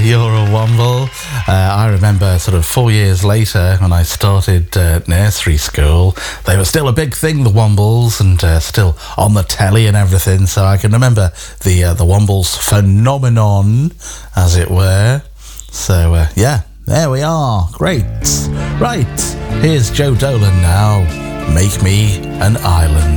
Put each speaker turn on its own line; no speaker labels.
You're a Womble. I remember sort of 4 years later when I started nursery school, they were still a big thing, the Wombles, and still on the telly and everything. So I can remember the Wombles phenomenon, as it were. So yeah, there we are. Great. Right, here's Joe Dolan now. Make Me an Island.